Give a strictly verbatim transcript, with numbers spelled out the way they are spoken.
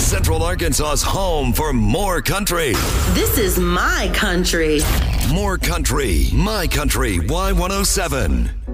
Central Arkansas's home for more country. This is my country. More country, my country, Y one oh seven.